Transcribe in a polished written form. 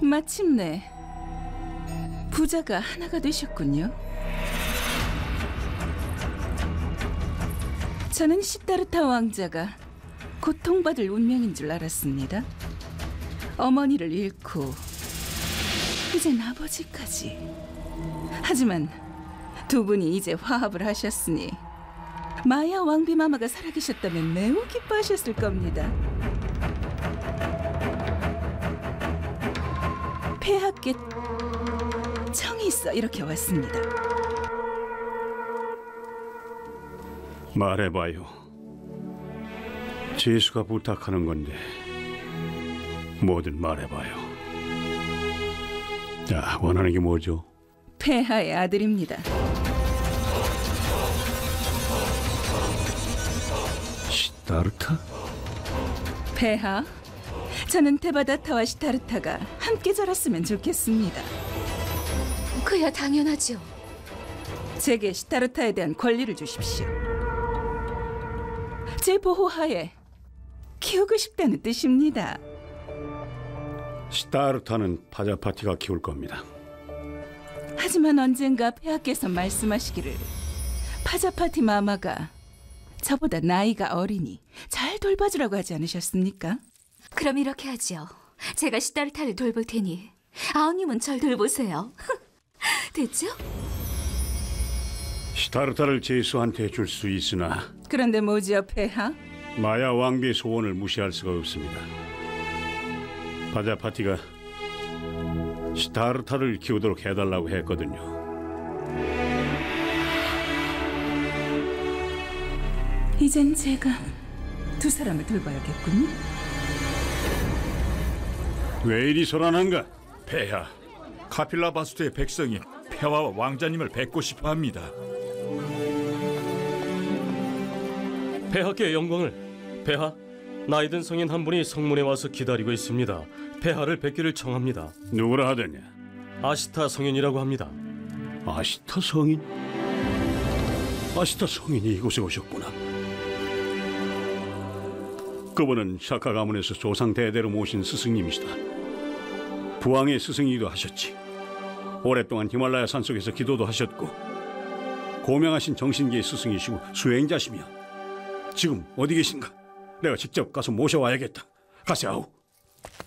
마침내 부자가 하나가 되셨군요. 저는 시다르타 왕자가 고통받을 운명인 줄 알았습니다. 어머니를 잃고 이젠 아버지까지. 하지만 두 분이 이제 화합을 하셨으니 마야 왕비마마가 살아계셨다면 매우 기뻐하셨을 겁니다. 폐하께 청이 있어 이렇게 왔습니다. 말해봐요. 제수가 부탁하는 건데 뭐든 말해봐요. 자, 원하는 게 뭐죠? 폐하의 아들입니다. 시다르타? 폐하, 저는 테바다타와 시타르타가 함께 자랐으면 좋겠습니다. 그야 당연하죠. 제게 시타르타에 대한 권리를 주십시오. 제 보호하에 키우고 싶다는 뜻입니다. 시다르타는 파자파티가 키울 겁니다. 하지만 언젠가 폐하께서 말씀하시기를 파자파티 마마가 저보다 나이가 어리니 잘 돌봐주라고 하지 않으셨습니까? 그럼 이렇게 하죠. 제가 시다르타를 돌볼 테니 아우님은 절 돌보세요. 됐죠? 시다르타를 제수한테 줄 수 있으나 그런데 뭐지요, 폐하? 마야 왕비의 소원을 무시할 수가 없습니다. 파자파티가 시다르타를 키우도록 해달라고 했거든요. 이젠 제가 두 사람을 돌봐야겠군요. 왜 이리 소란한가? 폐하, 카필라 바스트의 백성이 폐하와 왕자님을 뵙고 싶어합니다. 폐하께 영광을. 폐하, 나이든 성인 한 분이 성문에 와서 기다리고 있습니다. 폐하를 뵙기를 청합니다. 누구라 하더냐? 아시타 성인이라고 합니다. 아시타 성인? 아시타 성인이 이곳에 오셨구나. 그분은 샤카 가문에서 조상 대대로 모신 스승님이시다. 부왕의 스승이기도 하셨지. 오랫동안 히말라야 산속에서 기도도 하셨고 고명하신 정신계의 스승이시고 수행자시며 지금 어디 계신가? 내가 직접 가서 모셔와야겠다. 가세아오.